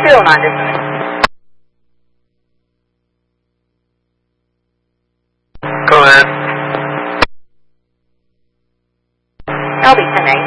必要なんですね。 Go ahead. Shelby 10-8.